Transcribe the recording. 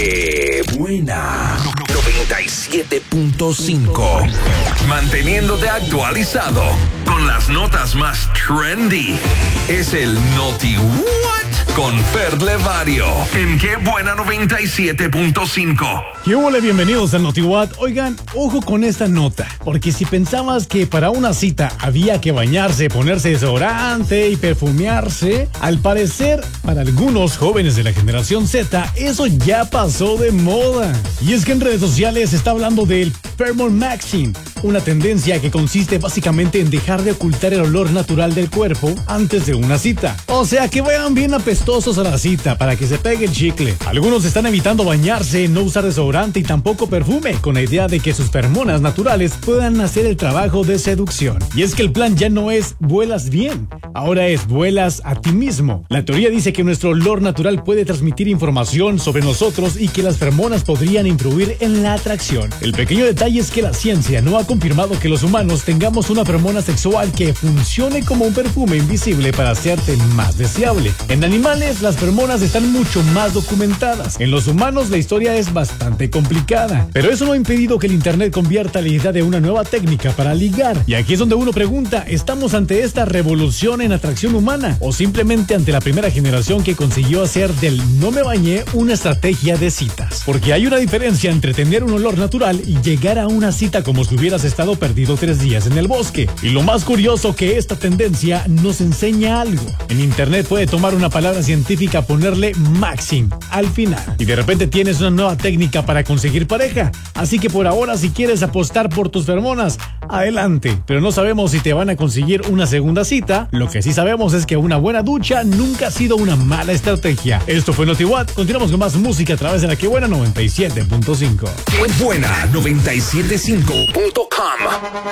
Qué buena. 97.5. Manteniéndote actualizado con las notas más trendy. Es el Noti What con Fer Levario en Qué Buena 97.5. ¿Qué hubo? Bienvenidos al Noti What. Oigan, ojo con esta nota, porque si pensabas que para una cita había que bañarse, ponerse desodorante y perfumearse, al parecer, para algunos jóvenes de la generación Z, eso ya pasó de moda. Y es que en redes sociales se está hablando del Pheromone Maxing, una tendencia que consiste básicamente en dejar de ocultar el olor natural del cuerpo antes de una cita. O sea, que vayan bien apestosos a la cita para que se pegue el chicle. Algunos están evitando bañarse, no usar desodorante y tampoco perfume, con la idea de que sus feromonas naturales puedan hacer el trabajo de seducción. Y es que el plan ya no es vuelas bien, ahora es vuelas a ti mismo. La teoría dice que nuestro olor natural puede transmitir información sobre nosotros y que las feromonas podrían influir en la atracción. El pequeño detalle es que la ciencia no ha confirmado que los humanos tengamos una feromona sexual que funcione como un perfume invisible para hacerte más deseable. En animales, las feromonas están mucho más documentadas. En los humanos, la historia es bastante complicada. Pero eso no ha impedido que el internet convierta la idea de una nueva técnica para ligar. Y aquí es donde uno pregunta, ¿estamos ante esta revolución en atracción humana? ¿O simplemente ante la primera generación que consiguió hacer del no me bañé una estrategia de citas? Porque hay una diferencia entre tener un olor natural y llegar a una cita como si hubieras estado perdido 3 días en el bosque. Y lo más curioso que esta tendencia nos enseña algo. En internet puede tomar una palabra científica, ponerle maxing al final, y de repente tienes una nueva técnica para conseguir pareja. Así que por ahora, si quieres apostar por tus feromonas, adelante. Pero no sabemos si te van a conseguir una segunda cita. Lo que sí sabemos es que una buena ducha nunca ha sido una mala estrategia. Esto fue Noti What. Continuamos con más música a través de la Qué Buena 97.5. Qué Buena 97.5.com.